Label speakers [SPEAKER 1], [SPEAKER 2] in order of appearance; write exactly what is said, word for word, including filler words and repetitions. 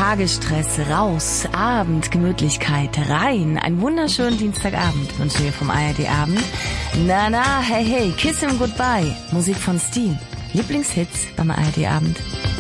[SPEAKER 1] Tagesstress raus, Abend, Gemütlichkeit rein. Einen wunderschönen Dienstagabend wünsche ich vom A R D Abend. Na na, hey hey, Kiss him goodbye. Musik von Steam. Lieblingshits beim A R D Abend.